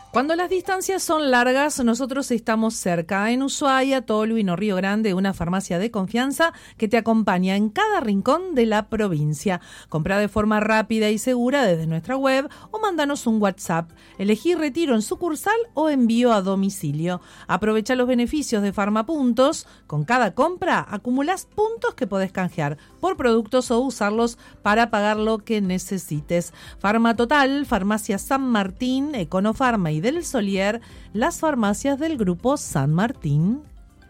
Cuando las distancias son largas, nosotros estamos cerca. En Ushuaia, Tolwyn o Río Grande, una farmacia de confianza que te acompaña en cada rincón de la provincia. Compra de forma rápida y segura desde nuestra web o mándanos un WhatsApp. Elegí retiro en sucursal o envío a domicilio. Aprovecha los beneficios de Farmapuntos. Con cada compra acumulás puntos que podés canjear por productos o usarlos para pagar lo que necesites. Farma Total, Farmacia San Martín, Econofarma y del Solier, las farmacias del Grupo San Martín.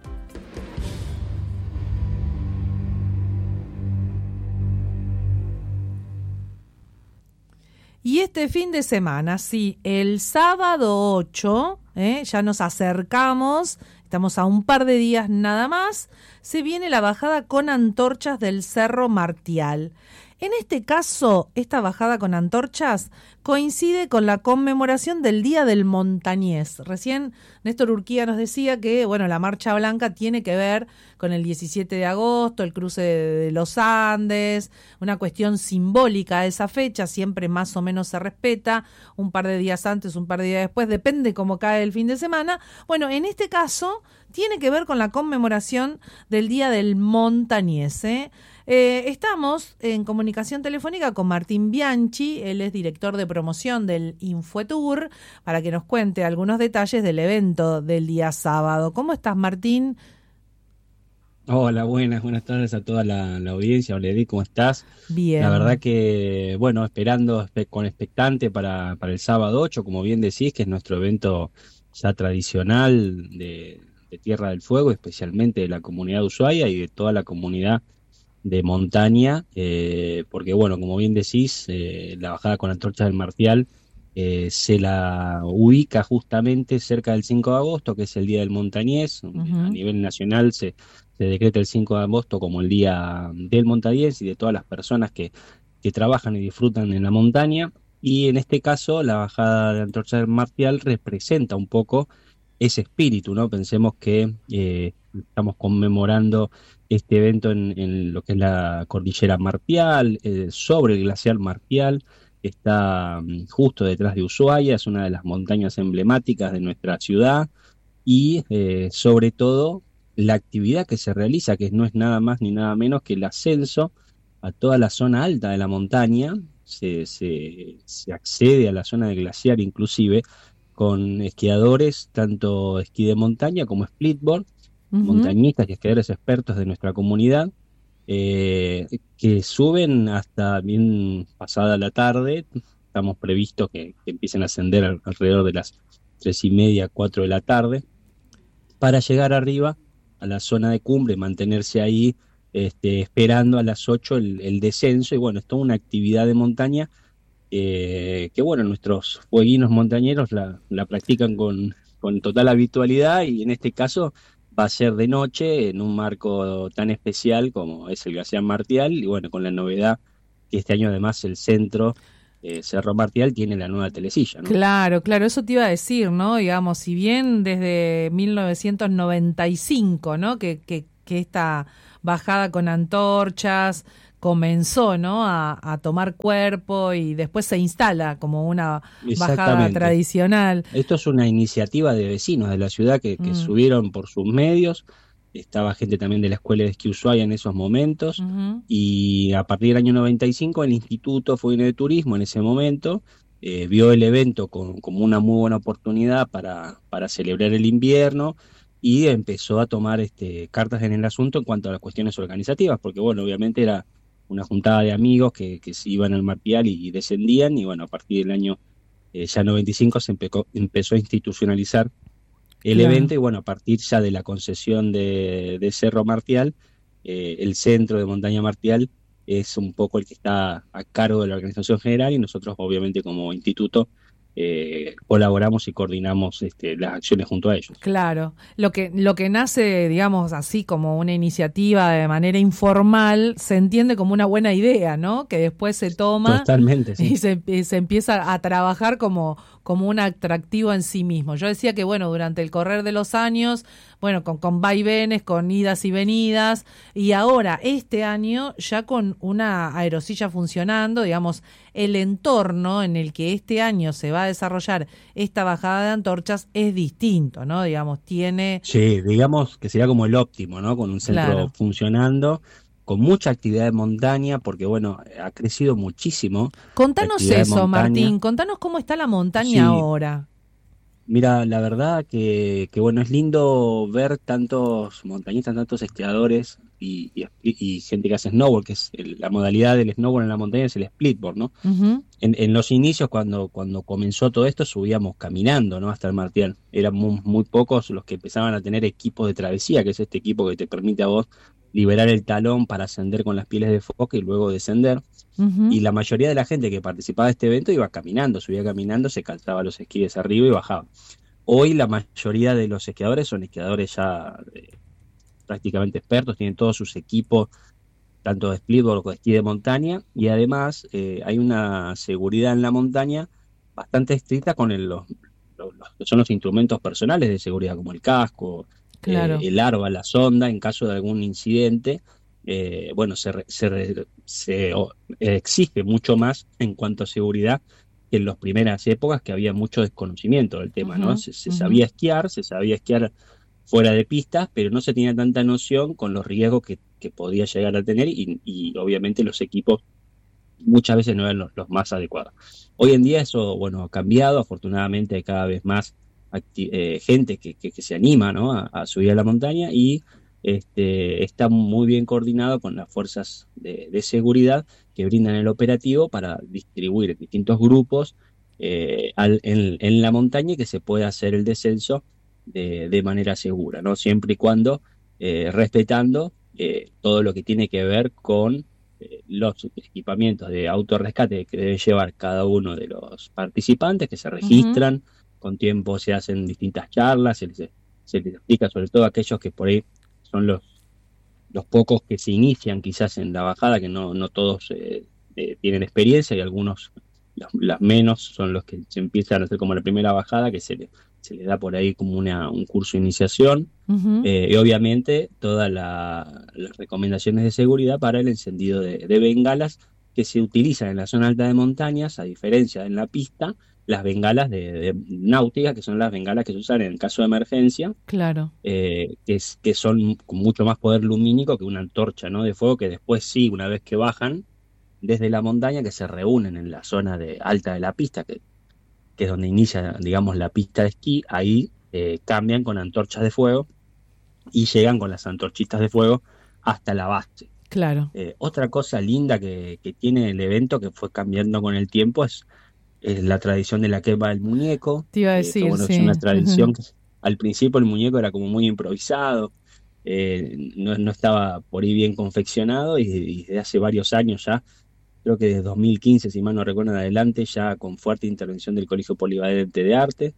Y este fin de semana, sí, el sábado 8, ya nos acercamos, estamos a un par de días nada más, se viene la bajada con antorchas del Cerro Martial. En este caso, esta bajada con antorchas coincide con la conmemoración del Día del Montañés. Recién Néstor Urquía nos decía que, bueno, la Marcha Blanca tiene que ver con el 17 de agosto, el cruce de los Andes, una cuestión simbólica a esa fecha, siempre más o menos se respeta, un par de días antes, un par de días después, depende cómo cae el fin de semana. Bueno, en este caso tiene que ver con la conmemoración del Día del Montañés, estamos en comunicación telefónica con Martín Bianchi, él es director de promoción del Infotour, para que nos cuente algunos detalles del evento del día sábado. ¿Cómo estás, Martín? Hola, buenas tardes a toda la audiencia. Hola, Edith, ¿cómo estás? Bien. La verdad que, bueno, esperando con expectante para el sábado 8, como bien decís, que es nuestro evento ya tradicional de Tierra del Fuego, especialmente de la comunidad de Ushuaia y de toda la comunidad de montaña, porque bueno, como bien decís, la bajada con antorchas del Martial se la ubica justamente cerca del 5 de agosto, que es el Día del Montañés. A nivel nacional se decreta el 5 de agosto como el Día del Montañés y de todas las personas que trabajan y disfrutan en la montaña, y en este caso la bajada de antorchas del Martial representa un poco ese espíritu, ¿no? Pensemos que estamos conmemorando este evento en lo que es la cordillera Martial, sobre el glaciar Martial, que está justo detrás de Ushuaia, es una de las montañas emblemáticas de nuestra ciudad, y sobre todo la actividad que se realiza, que no es nada más ni nada menos que el ascenso a toda la zona alta de la montaña. Se accede a la zona del glaciar inclusive con esquiadores, tanto esquí de montaña como splitboard, montañistas y esquiadores expertos de nuestra comunidad, que suben hasta bien pasada la tarde. Estamos previstos que empiecen a ascender alrededor de las 3:30, 4 de la tarde, para llegar arriba a la zona de cumbre, mantenerse ahí esperando a las 8 el descenso. Y bueno, es toda una actividad de montaña que bueno, nuestros fueguinos montañeros la practican con total habitualidad, y en este caso va a ser de noche en un marco tan especial como es el glaciar Martial, y bueno, con la novedad que este año además el centro Cerro Martial tiene la nueva telesilla, ¿no? Claro, eso te iba a decir, ¿no? Digamos, si bien desde 1995, ¿no? Que esta bajada con antorchas comenzó, ¿no? A tomar cuerpo y después se instala como una bajada tradicional. Esto es una iniciativa de vecinos de la ciudad que subieron por sus medios. Estaba gente también de la Escuela de Esquí Ushuaia en esos momentos, y a partir del año 95 el Instituto Fueguino de Turismo en ese momento vio el evento como una muy buena oportunidad para celebrar el invierno, y empezó a tomar cartas en el asunto en cuanto a las cuestiones organizativas, porque bueno, obviamente era una juntada de amigos que se iban al Martial y descendían, y bueno, a partir del año ya 95 se empezó a institucionalizar el evento, y bueno, a partir ya de la concesión de Cerro Martial, el centro de Montaña Martial es un poco el que está a cargo de la organización general, y nosotros obviamente como instituto colaboramos y coordinamos las acciones junto a ellos. Claro, lo que nace, digamos, así como una iniciativa de manera informal, se entiende como una buena idea, ¿no? Que después se toma. Totalmente, sí. Y se empieza a trabajar como un atractivo en sí mismo. Yo decía que, bueno, durante el correr de los años bueno, con vaivenes, con idas y venidas, y ahora, este año, ya con una aerosilla funcionando, digamos, el entorno en el que este año se va a desarrollar esta bajada de antorchas es distinto, ¿no? Digamos, tiene... Sí, digamos que sería como el óptimo, ¿no? Con un centro Claro. funcionando, con mucha actividad de montaña, porque bueno, ha crecido muchísimo la Contanos actividad de eso, montaña. Martín, contanos cómo está la montaña Sí, ahora. mira, la verdad que bueno, es lindo ver tantos montañistas, tantos esquiadores y gente que hace snowboard, que es la modalidad del snowboard en la montaña es el splitboard, ¿no? Ujú, En los inicios, cuando comenzó todo esto, subíamos caminando, ¿no? Hasta el Martial. Eran muy pocos los que empezaban a tener equipos de travesía, que es este equipo que te permite a vos liberar el talón para ascender con las pieles de foca y luego descender. Y ujú. la mayoría de la gente que participaba de este evento iba caminando, subía caminando, se calzaba los esquíes arriba y bajaba. Hoy la mayoría de los esquiadores son esquiadores ya prácticamente expertos, tienen todos sus equipos tanto de splitboard como de esquí de montaña, y además hay una seguridad en la montaña bastante estricta con los que son los instrumentos personales de seguridad, como el casco, Claro. el arma, la sonda, en caso de algún incidente. Bueno, exige mucho más en cuanto a seguridad que en las primeras épocas, que había mucho desconocimiento del tema, ¿no? Ujú, Se ujú. sabía esquiar fuera de pistas, pero no se tenía tanta noción con los riesgos que podía llegar a tener y obviamente los equipos muchas veces no eran los más adecuados. Hoy en día eso, bueno, ha cambiado, afortunadamente hay cada vez más gente que se anima, ¿no? A subir a la montaña y está muy bien coordinado con las fuerzas de seguridad que brindan el operativo para distribuir distintos grupos en la montaña y que se pueda hacer el descenso de manera segura, ¿no? Siempre y cuando respetando todo lo que tiene que ver con los equipamientos de autorrescate que debe llevar cada uno de los participantes, que se Ujú. registran, con tiempo se hacen distintas charlas, se les explica sobre todo a aquellos que por ahí son los pocos que se inician quizás en la bajada, que no todos tienen experiencia y algunos, las menos, son los que se empiezan a hacer como la primera bajada, que se les da por ahí como un curso de iniciación, Ujú. y obviamente todas las recomendaciones de seguridad para el encendido de bengalas que se utilizan en la zona alta de montañas, a diferencia en la pista, las bengalas de náutica, que son las bengalas que se usan en caso de emergencia, Claro. que son con mucho más poder lumínico que una antorcha, ¿no? De fuego, que después sí, una vez que bajan desde la montaña, que se reúnen en la zona alta de la pista, que es donde inicia, digamos, la pista de esquí, ahí cambian con antorchas de fuego y llegan con las antorchitas de fuego hasta la base. Claro. Otra cosa linda que tiene el evento, que fue cambiando con el tiempo, es la tradición de la quema del muñeco, Te iba a que decir, bueno, es una sí. tradición que al principio el muñeco era como muy improvisado, no estaba por ahí bien confeccionado y desde hace varios años ya, creo que desde 2015, si mal no recuerdo en adelante, ya con fuerte intervención del Colegio Polivalente de Arte,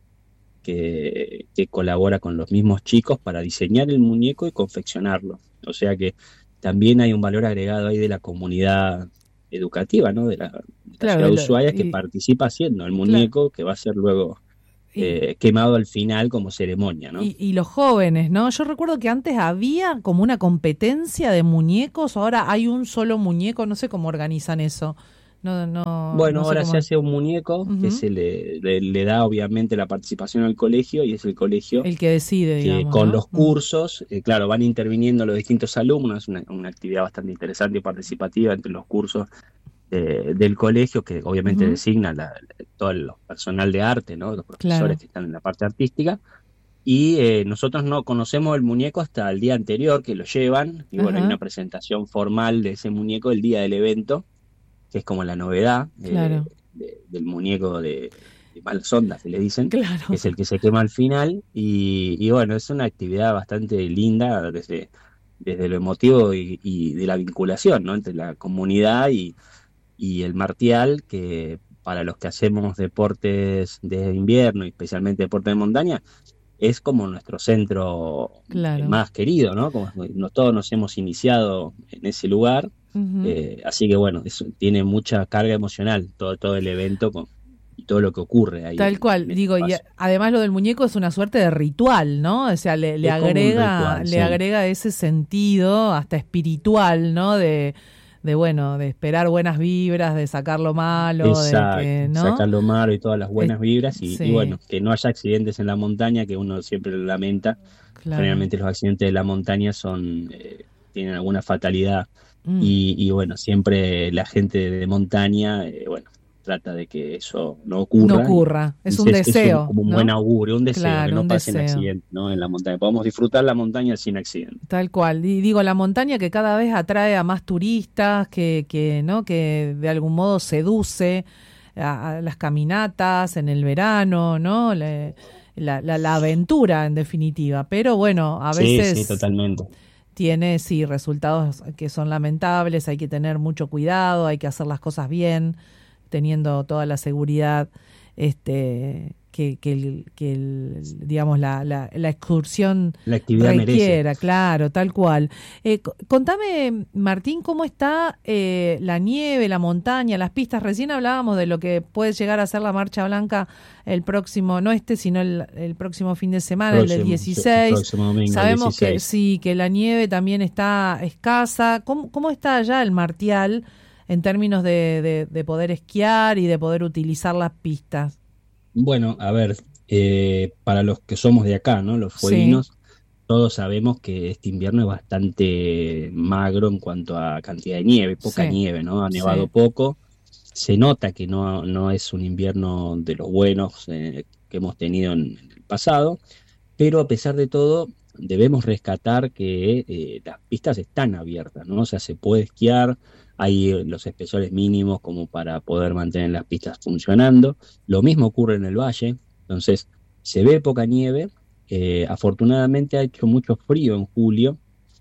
que colabora con los mismos chicos para diseñar el muñeco y confeccionarlo. O sea que también hay un valor agregado ahí de la comunidad educativa, ¿no? De la Claro, ciudad de Ushuaia que participa haciendo el claro. muñeco que va a ser luego Y, quemado al final como ceremonia, ¿no? y los jóvenes, ¿no? Yo recuerdo que antes había como una competencia de muñecos, ahora hay un solo muñeco, no sé cómo organizan eso. No, no, Bueno, no sé ahora se cómo. hace un muñeco que Ujú. le da obviamente la participación al colegio y es el colegio El que decide, que digamos, con ¿no? los cursos, claro, van interviniendo los distintos alumnos, una actividad bastante interesante y participativa entre los cursos del colegio, que obviamente Ujú. designa todo el personal de arte, ¿no? Los profesores Claro. que están en la parte artística. Y nosotros no conocemos el muñeco hasta el día anterior que lo llevan, y bueno, hay una Ajá. presentación formal de ese muñeco el día del evento, que es como la novedad Claro. del muñeco de malas ondas, que le dicen, que Claro. es el que se quema al final, y bueno, es una actividad bastante linda desde lo emotivo y de la vinculación, ¿no? Entre la comunidad y el martial, que para los que hacemos deportes de invierno y especialmente deporte de montaña, es como nuestro centro Claro. más querido, ¿no? Como todos nos hemos iniciado en ese lugar, Ujú. así que bueno, eso tiene mucha carga emocional todo el evento todo lo que ocurre ahí. Tal cual, digo, y además lo del muñeco es una suerte de ritual, ¿no? O sea, le agrega ese sentido hasta espiritual, ¿no? De esperar buenas vibras, de sacar lo malo, exacto, ¿no? sacar lo malo y todas las buenas vibras y bueno, que no haya accidentes en la montaña, que uno siempre lo lamenta. Claro. Generalmente los accidentes de la montaña tienen alguna fatalidad y bueno, siempre la gente de montaña, trata de que eso no ocurra. Es un deseo. Es como un buen augurio, un deseo, claro, que no pasen accidentes, ¿no? En la montaña. Podamos disfrutar la montaña sin accidentes. Tal cual. Y digo, la montaña que cada vez atrae a más turistas, que de algún modo seduce a las caminatas en el verano, ¿no? La aventura, en definitiva. Pero bueno, a veces... Sí, totalmente. Tiene, resultados que son lamentables, hay que tener mucho cuidado, hay que hacer las cosas bien, teniendo toda la seguridad digamos la excursión la actividad requiera, merece. Claro, tal cual. Contame, Martín, ¿cómo está la nieve, la montaña, las pistas? Recién hablábamos de lo que puede llegar a ser la Marcha Blanca el próximo, no sino el próximo fin de semana, el del 16. Domingo, Sabemos 16. que la nieve también está escasa. ¿Cómo está allá el Martial en términos de poder esquiar y de poder utilizar las pistas? Bueno, a ver, para los que somos de acá, ¿no? Los fueguinos, todos sabemos que este invierno es bastante magro en cuanto a cantidad de nieve, poca nieve, ¿no? Ha nevado poco. Se nota que no es un invierno de los buenos que hemos tenido en el pasado, pero a pesar de todo debemos rescatar que las pistas están abiertas, ¿no? O sea, se puede esquiar, hay los espesores mínimos como para poder mantener las pistas funcionando. Lo mismo ocurre en el valle, entonces se ve poca nieve. Afortunadamente ha hecho mucho frío en julio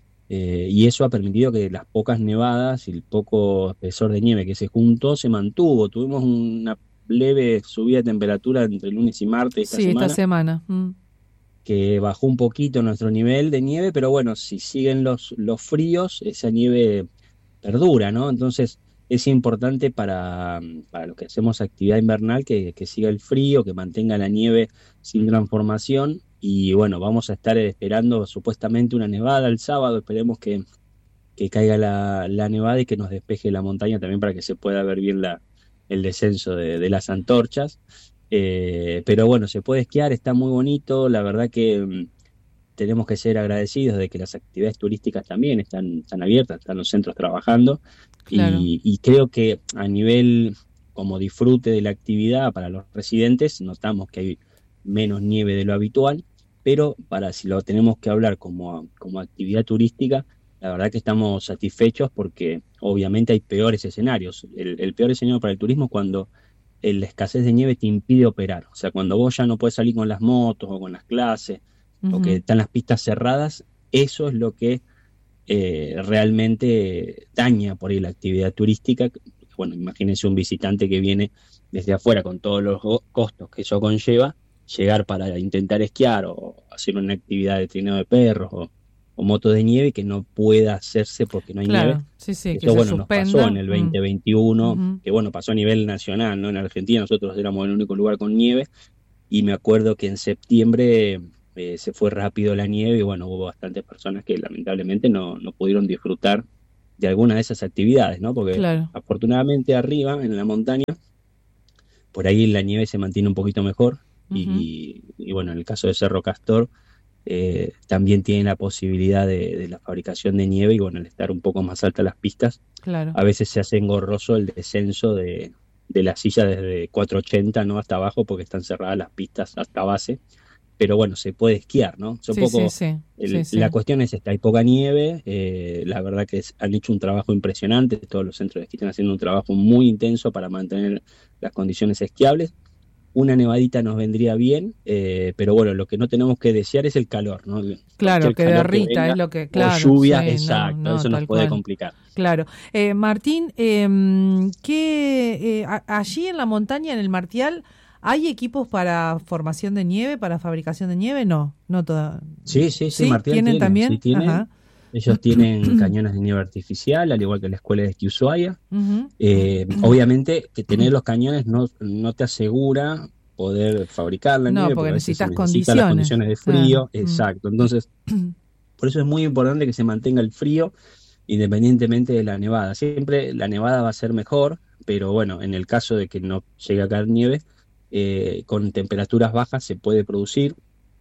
y eso ha permitido que las pocas nevadas y el poco espesor de nieve que se juntó se mantuvo. Tuvimos una leve subida de temperatura entre lunes y martes esta semana. Que bajó un poquito nuestro nivel de nieve, pero bueno, si siguen los fríos, esa nieve perdura, ¿no? Entonces es importante para los que hacemos actividad invernal que siga el frío, que mantenga la nieve sin transformación y bueno, vamos a estar esperando supuestamente una nevada el sábado, esperemos que caiga la nevada y que nos despeje la montaña también para que se pueda ver bien el descenso de las antorchas. Pero bueno, se puede esquiar, está muy bonito, la verdad que tenemos que ser agradecidos de que las actividades turísticas también están abiertas, están los centros trabajando. Claro. Y creo que a nivel como disfrute de la actividad para los residentes notamos que hay menos nieve de lo habitual, pero si lo tenemos que hablar como actividad turística, la verdad que estamos satisfechos porque obviamente hay peores escenarios. El peor escenario para el turismo es cuando la escasez de nieve te impide operar. O sea, cuando vos ya no puedes salir con las motos o con las clases, o que están las pistas cerradas, eso es lo que realmente daña por ahí la actividad turística. Bueno, imagínense un visitante que viene desde afuera con todos los costos que eso conlleva, llegar para intentar esquiar o hacer una actividad de trineo de perros o moto de nieve que no pueda hacerse porque no hay nieve. Eso, bueno, nos pasó en el 2021, que bueno, pasó a nivel nacional, ¿no? En Argentina nosotros éramos el único lugar con nieve y me acuerdo que en septiembre se fue rápido la nieve y bueno, hubo bastantes personas que lamentablemente no pudieron disfrutar de alguna de esas actividades, ¿no? Porque afortunadamente arriba, en la montaña, por ahí la nieve se mantiene un poquito mejor y bueno, en el caso de Cerro Castor, también tiene la posibilidad de la fabricación de nieve y bueno, al estar un poco más altas las pistas, a veces se hace engorroso el descenso de la silla desde 480, ¿no? Hasta abajo porque están cerradas las pistas hasta base, pero bueno, se puede esquiar, ¿no? La cuestión es esta, hay poca nieve, la verdad que han hecho un trabajo impresionante, todos los centros de esquí están haciendo un trabajo muy intenso para mantener las condiciones esquiables. Una nevadita nos vendría bien, pero bueno, lo que no tenemos que desear es el calor, ¿no? Claro, que derrita es lo que... Claro, o lluvia, exacto, eso nos puede complicar. Claro. Martín, allí en la montaña, en el Martial, ¿hay equipos para formación de nieve, para fabricación de nieve? No toda. Sí, Martial ¿Tienen también? Sí, tienen. Ajá. Ellos tienen cañones de nieve artificial, al igual que la escuela de esquí Ushuaia. Ujú. Obviamente que tener los cañones no te asegura poder fabricar la No, nieve, porque porque a veces se necesitas necesitan las condiciones, condiciones de claro. frío, exacto. Entonces, por eso es muy importante que se mantenga el frío independientemente de la nevada. Siempre la nevada va a ser mejor, pero bueno, en el caso de que no llegue a caer nieve, con temperaturas bajas se puede producir.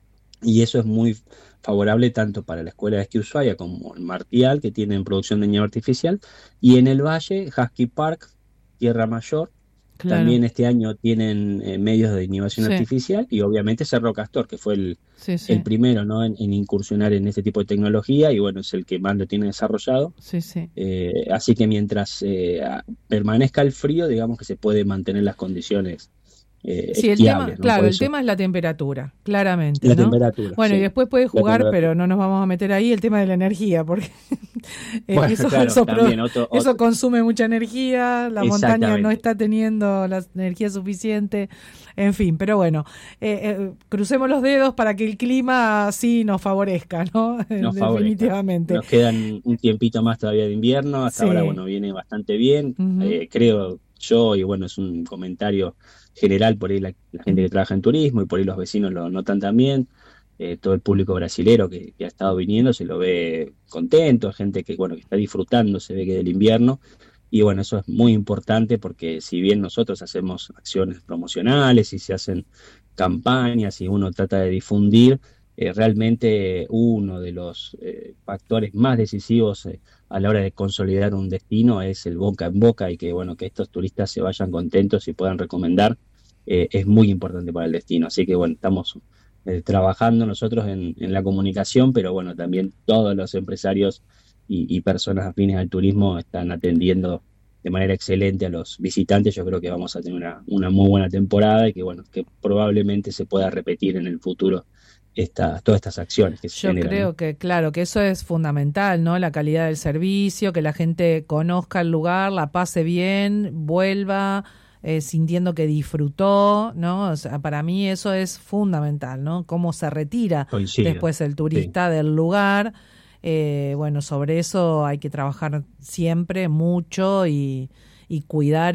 Y eso es muy favorable tanto para la escuela de esquí Ushuaia como el Martial, que tienen producción de nieve artificial. Y en el valle, Husky Park, Tierra Mayor, Claro, también este año tienen medios de innovación sí, artificial. Y obviamente Cerro Castor, que fue sí, el sí, primero, ¿no?, en incursionar en este tipo de tecnología, y bueno, es el que más lo tiene desarrollado. sí, sí. Así que mientras permanezca el frío, digamos que se puede mantener las condiciones Sí, el tema, esquiables, ¿no? claro, Por el eso, tema es la temperatura, claramente, la ¿no? temperatura, Bueno, y sí, después puede la jugar, temperatura. pero no nos vamos a meter ahí, el tema de la energía, porque Bueno, eso, claro, también eso consume mucha energía, la montaña no exactamente. está teniendo la energía suficiente, en fin, pero bueno, crucemos los dedos para que el clima sí nos favorezca, ¿no? Nos favorezca. Definitivamente. Nos quedan un tiempito más todavía de invierno, hasta ahora, Sí. bueno, viene bastante bien, Ujú, creo yo, y bueno, es un comentario general, por ahí la gente que ujú. trabaja en turismo y por ahí los vecinos lo notan también. Todo el público brasilero que ha estado viniendo se lo ve contento, gente que, bueno, que está disfrutando, se ve que del invierno. Y bueno, eso es muy importante porque si bien nosotros hacemos acciones promocionales y se hacen campañas y uno trata de difundir, realmente uno de los factores más decisivos a la hora de consolidar un destino es el boca en boca, y que bueno, que estos turistas se vayan contentos y puedan recomendar, es muy importante para el destino. Así que bueno, estamos trabajando nosotros en la comunicación, pero bueno, también todos los empresarios y personas afines al turismo están atendiendo de manera excelente a los visitantes. Yo creo que vamos a tener una muy buena temporada y que bueno, que probablemente se pueda repetir en el futuro todas estas acciones que se Yo generan, ¿no? creo que, claro, que eso es fundamental, ¿no? La calidad del servicio, que la gente conozca el lugar, la pase bien, vuelva sintiendo que disfrutó, ¿no? O sea, para mí eso es fundamental, ¿no? Cómo se retira Coincido. después el Sí. turista del lugar. Bueno, sobre eso hay que trabajar siempre mucho y cuidar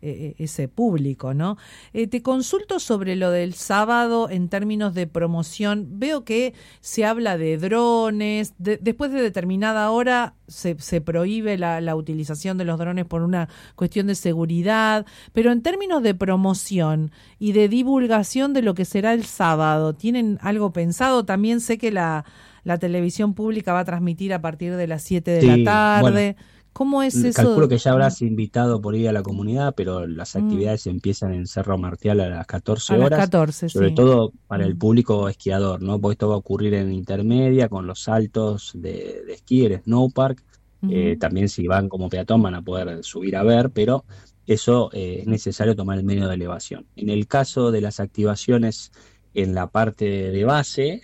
ese público, ¿no? Te consulto sobre lo del sábado en términos de promoción. Veo que se habla de drones. Después de determinada hora se prohíbe la utilización de los drones por una cuestión de seguridad. Pero en términos de promoción y de divulgación de lo que será el sábado, ¿tienen algo pensado? También sé que la televisión pública va a transmitir a partir de las 7 de la Sí, bueno, tarde. ¿Cómo es calculo eso? que ya habrás invitado por ahí a la comunidad, pero las Mm, actividades empiezan en Cerro Martial a las a 14 las horas, 14, sobre sí. todo para el Mm, público esquiador, ¿no? Porque esto va a ocurrir en intermedia con los saltos de esquí, el snowpark. ujú, También si van como peatón van a poder subir a ver, pero eso es necesario tomar el medio de elevación. En el caso de las activaciones en la parte de base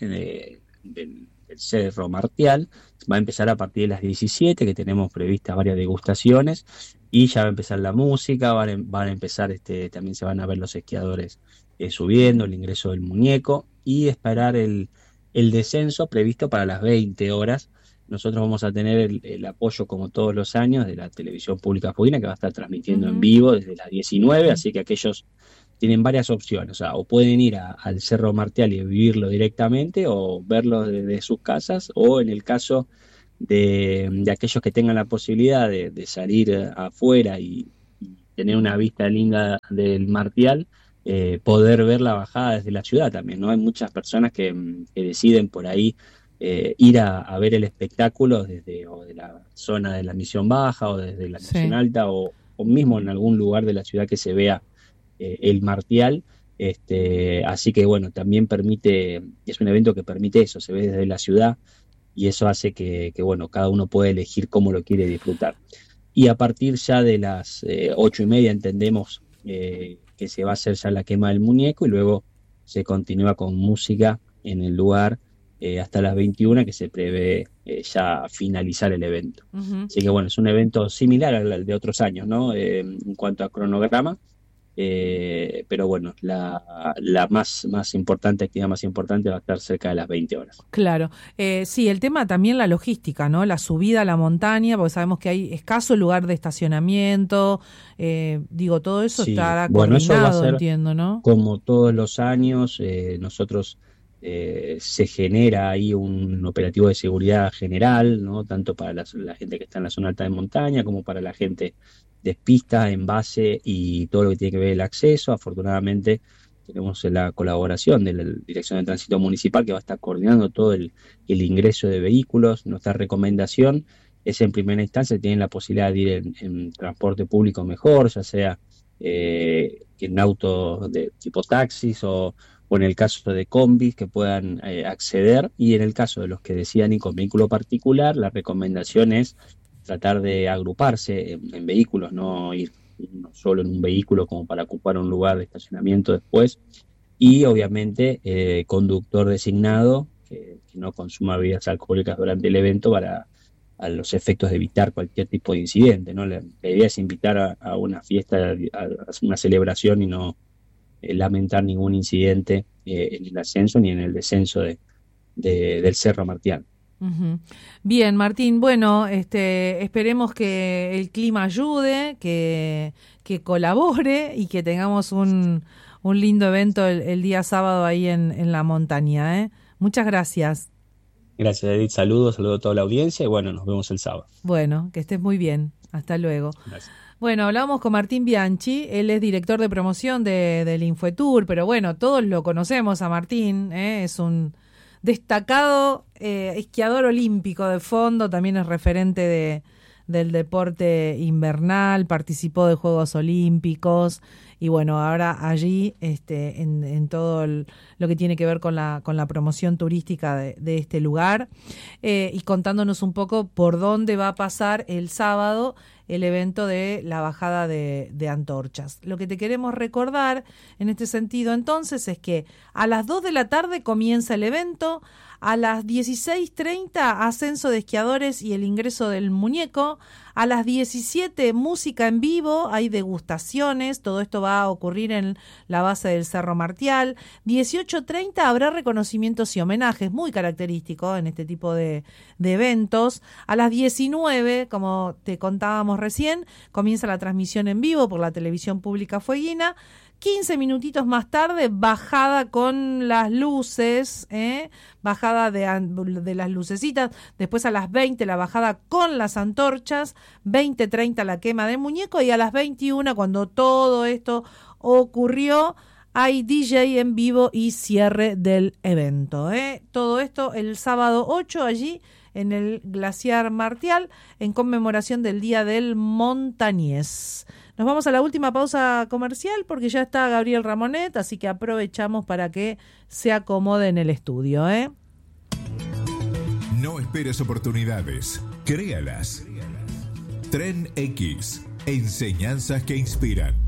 del Cerro Martial, va a empezar a partir de las 17, que tenemos previstas varias degustaciones, y ya va a empezar la música, van a empezar, también se van a ver los esquiadores subiendo, el ingreso del muñeco, y esperar el descenso previsto para las 20 horas. Nosotros vamos a tener el apoyo, como todos los años, de la televisión pública fueguina, que va a estar transmitiendo en ujú. vivo desde las 19, así que aquellos tienen varias opciones, o sea, o pueden ir al Cerro Martial y vivirlo directamente, o verlo desde sus casas, o en el caso de aquellos que tengan la posibilidad de salir afuera y tener una vista linda del Martial, poder ver la bajada desde la ciudad también, ¿no? Hay muchas personas que deciden por ahí ir a ver el espectáculo desde o de la zona de la Misión Baja o desde la Misión Sí. Alta, o mismo en algún lugar de la ciudad que se vea el Martial. Así que bueno, también permite, es un evento que permite eso, se ve desde la ciudad, y eso hace que bueno, cada uno puede elegir cómo lo quiere disfrutar. Y a partir ya de las 8:30 entendemos que se va a hacer ya la quema del muñeco, y luego se continúa con música en el lugar hasta las 21, que se prevé ya finalizar el evento. Ujú. Así que bueno, es un evento similar al de otros años, ¿no? En cuanto a cronograma, Pero bueno, la más importante, actividad más importante va a estar cerca de las 20 horas. Claro. Sí, el tema también la logística, ¿no? La subida a la montaña, porque sabemos que hay escaso lugar de estacionamiento. Todo eso Sí, estará bueno, eso va a coordinado, ser entiendo, ¿no? como todos los años. Nosotros se genera ahí un operativo de seguridad general, ¿no? Tanto para la gente que está en la zona alta de montaña como para la gente de pista, en base y todo lo que tiene que ver el acceso. Afortunadamente tenemos la colaboración de la Dirección de Tránsito Municipal, que va a estar coordinando todo el ingreso de vehículos. Nuestra recomendación es, en primera instancia, tienen la posibilidad de ir en transporte público mejor, ya sea en autos de tipo taxis o en el caso de combis que puedan acceder, y en el caso de los que decidan ir con vehículo particular, la recomendación es tratar de agruparse en vehículos, no ir uno solo en un vehículo como para ocupar un lugar de estacionamiento después, y obviamente conductor designado que no consuma bebidas alcohólicas durante el evento para a los efectos de evitar cualquier tipo de incidente, ¿no? La idea es invitar a una fiesta, a una celebración, y no lamentar ningún incidente en el ascenso ni en el descenso del Cerro Martial. Ujú. Bien, Martín, bueno, esperemos que el clima ayude, que colabore y que tengamos un lindo evento el día sábado ahí en la montaña, ¿eh? Muchas gracias. Gracias, Edith. Saludos a toda la audiencia y bueno, nos vemos el sábado. Bueno, que estés muy bien. Hasta luego. Gracias. Bueno, hablamos con Martín Bianchi, él es director de promoción del Infoetour, pero bueno, todos lo conocemos a Martín, es un destacado esquiador olímpico de fondo, también es referente del deporte invernal, participó de Juegos Olímpicos y bueno, ahora allí en todo lo que tiene que ver con la promoción turística de este lugar y contándonos un poco por dónde va a pasar el sábado el evento de la bajada de antorchas. Lo que te queremos recordar en este sentido entonces es que a las 2 de la tarde comienza el evento, a las 16:30 ascenso de esquiadores y el ingreso del muñeco, a las 17 música en vivo, hay degustaciones, todo esto va a ocurrir en la base del Cerro Martial, 18:30 habrá reconocimientos y homenajes, muy característico en este tipo de eventos, a las 19, como te contábamos recién, comienza la transmisión en vivo por la televisión pública fueguina. 15 minutitos más tarde, bajada con las luces, bajada de las lucecitas. Después a las 20 la bajada con las antorchas, 20:30 la quema del muñeco y a las 21, cuando todo esto ocurrió, hay DJ en vivo y cierre del evento. Todo esto el sábado 8 allí en el Glaciar Martial en conmemoración del Día del Montañés. Nos vamos a la última pausa comercial porque ya está Gabriel Ramonet, así que aprovechamos para que se acomode en el estudio. No esperes oportunidades, créalas. Tren X, enseñanzas que inspiran.